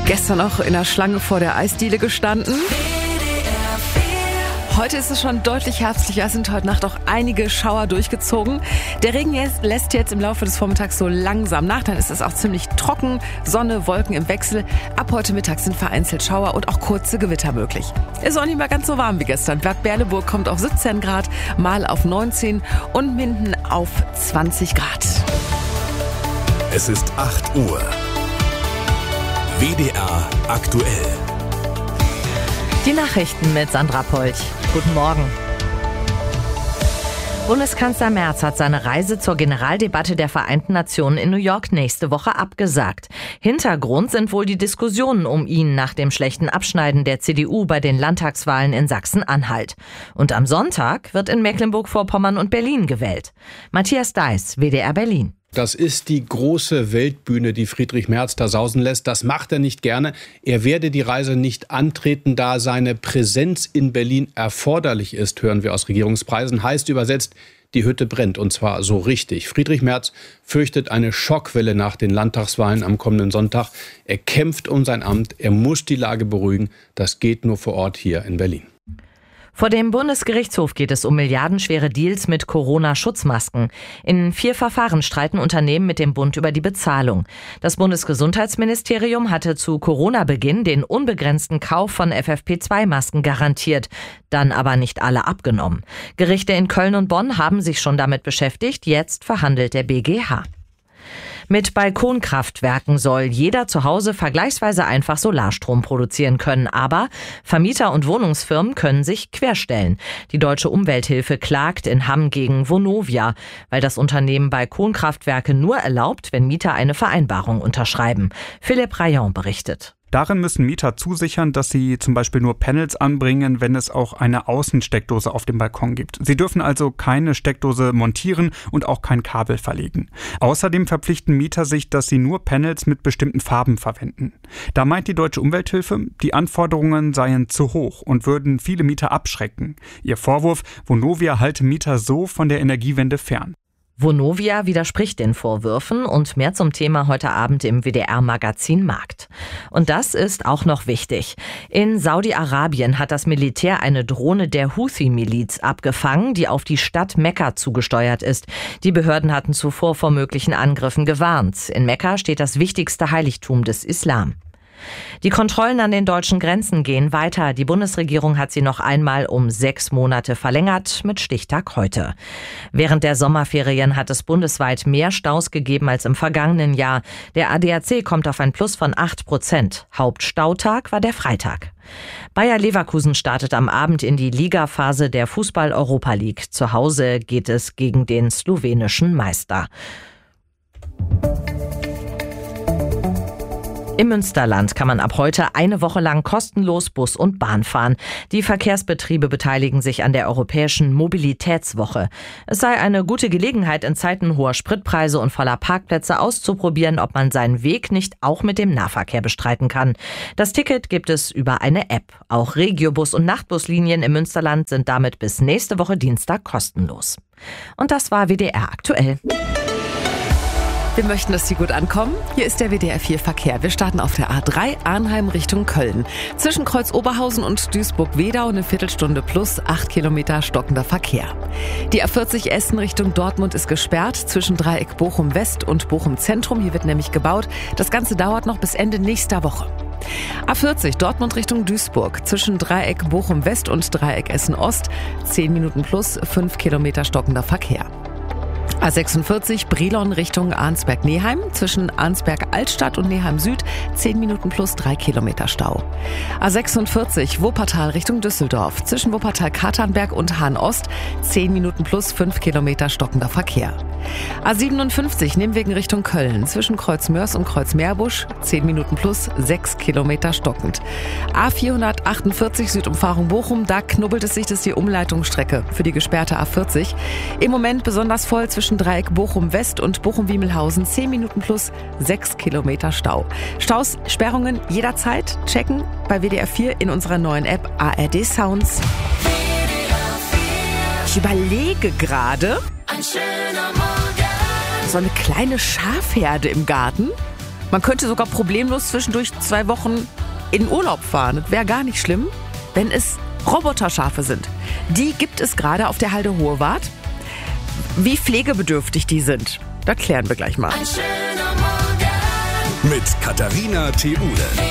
Gestern noch in der Schlange vor der Eisdiele gestanden. Heute ist es schon deutlich herbstlicher, es sind heute Nacht auch einige Schauer durchgezogen. Der Regen lässt jetzt im Laufe des Vormittags so langsam nach, dann ist es auch ziemlich trocken, Sonne, Wolken im Wechsel. Ab heute Mittag sind vereinzelt Schauer und auch kurze Gewitter möglich. Ist auch nicht mehr ganz so warm wie gestern. Bad Berleburg kommt auf 17 Grad, Marl auf 19 und Minden auf 20 Grad. Es ist 8 Uhr. WDR aktuell. Die Nachrichten mit Sandra Polch. Guten Morgen. Bundeskanzler Merz hat seine Reise zur Generaldebatte der Vereinten Nationen in New York nächste Woche abgesagt. Hintergrund sind wohl die Diskussionen um ihn nach dem schlechten Abschneiden der CDU bei den Landtagswahlen in Sachsen-Anhalt. Und am Sonntag wird in Mecklenburg-Vorpommern und Berlin gewählt. Matthias Deiß, WDR Berlin. Das ist die große Weltbühne, die Friedrich Merz da sausen lässt. Das macht er nicht gerne. Er werde die Reise nicht antreten, da seine Präsenz in Berlin erforderlich ist, hören wir aus Regierungspreisen. Heißt übersetzt, die Hütte brennt, und zwar so richtig. Friedrich Merz fürchtet eine Schockwelle nach den Landtagswahlen am kommenden Sonntag. Er kämpft um sein Amt, er muss die Lage beruhigen. Das geht nur vor Ort hier in Berlin. Vor dem Bundesgerichtshof geht es um milliardenschwere Deals mit Corona-Schutzmasken. In 4 Verfahren streiten Unternehmen mit dem Bund über die Bezahlung. Das Bundesgesundheitsministerium hatte zu Corona-Beginn den unbegrenzten Kauf von FFP2-Masken garantiert, dann aber nicht alle abgenommen. Gerichte in Köln und Bonn haben sich schon damit beschäftigt, jetzt verhandelt der BGH. Mit Balkonkraftwerken soll jeder zu Hause vergleichsweise einfach Solarstrom produzieren können. Aber Vermieter und Wohnungsfirmen können sich querstellen. Die Deutsche Umwelthilfe klagt in Hamm gegen Vonovia, weil das Unternehmen Balkonkraftwerke nur erlaubt, wenn Mieter eine Vereinbarung unterschreiben. Philipp Rayon berichtet. Darin müssen Mieter zusichern, dass sie zum Beispiel nur Panels anbringen, wenn es auch eine Außensteckdose auf dem Balkon gibt. Sie dürfen also keine Steckdose montieren und auch kein Kabel verlegen. Außerdem verpflichten Mieter sich, dass sie nur Panels mit bestimmten Farben verwenden. Da meint die Deutsche Umwelthilfe, die Anforderungen seien zu hoch und würden viele Mieter abschrecken. Ihr Vorwurf, Vonovia halte Mieter so von der Energiewende fern. Vonovia widerspricht den Vorwürfen und mehr zum Thema heute Abend im WDR-Magazin Markt. Und das ist auch noch wichtig. In Saudi-Arabien hat das Militär eine Drohne der Houthi-Miliz abgefangen, die auf die Stadt Mekka zugesteuert ist. Die Behörden hatten zuvor vor möglichen Angriffen gewarnt. In Mekka steht das wichtigste Heiligtum des Islam. Die Kontrollen an den deutschen Grenzen gehen weiter. Die Bundesregierung hat sie noch einmal um 6 Monate verlängert, mit Stichtag heute. Während der Sommerferien hat es bundesweit mehr Staus gegeben als im vergangenen Jahr. Der ADAC kommt auf ein Plus von 8%. Hauptstautag war der Freitag. Bayer Leverkusen startet am Abend in die Ligaphase der Fußball-Europa League. Zu Hause geht es gegen den slowenischen Meister. Im Münsterland kann man ab heute eine Woche lang kostenlos Bus und Bahn fahren. Die Verkehrsbetriebe beteiligen sich an der Europäischen Mobilitätswoche. Es sei eine gute Gelegenheit, in Zeiten hoher Spritpreise und voller Parkplätze auszuprobieren, ob man seinen Weg nicht auch mit dem Nahverkehr bestreiten kann. Das Ticket gibt es über eine App. Auch Regiobus- und Nachtbuslinien im Münsterland sind damit bis nächste Woche Dienstag kostenlos. Und das war WDR aktuell. Wir möchten, dass Sie gut ankommen. Hier ist der WDR 4 Verkehr. Wir starten auf der A3 Arnheim Richtung Köln. Zwischen Kreuz Oberhausen und Duisburg-Wedau eine Viertelstunde plus 8 Kilometer stockender Verkehr. Die A40 Essen Richtung Dortmund ist gesperrt zwischen Dreieck Bochum West und Bochum Zentrum. Hier wird nämlich gebaut. Das Ganze dauert noch bis Ende nächster Woche. A40 Dortmund Richtung Duisburg zwischen Dreieck Bochum West und Dreieck Essen Ost 10 Minuten plus 5 Kilometer stockender Verkehr. A46 Brilon Richtung Arnsberg-Neheim zwischen Arnsberg-Altstadt und Neheim-Süd 10 Minuten plus 3 Kilometer Stau. A46 Wuppertal Richtung Düsseldorf zwischen Wuppertal-Katernberg und Hahn-Ost 10 Minuten plus 5 Kilometer stockender Verkehr. A57 Nimwegen Richtung Köln zwischen Kreuz-Mörs und Kreuz-Meerbusch 10 Minuten plus 6 Kilometer stockend. A448 Südumfahrung Bochum, da knubbelt es sich, das ist die Umleitungsstrecke für die gesperrte A40. Im Moment besonders voll zwischen Dreieck Bochum West und Bochum-Wiemelhausen 10 Minuten plus 6 Kilometer Stau. Staus, Sperrungen jederzeit checken bei WDR 4 in unserer neuen App ARD Sounds. Ich überlege gerade, Ein schöner Morgen. so eine kleine Schafherde im Garten. Man könnte sogar problemlos zwischendurch 2 Wochen in Urlaub fahren. Das wäre gar nicht schlimm, wenn es Roboterschafe sind. Die gibt es gerade auf der Halde Hohewart. Wie pflegebedürftig die sind, das klären wir gleich mal. Mit Katharina Theule.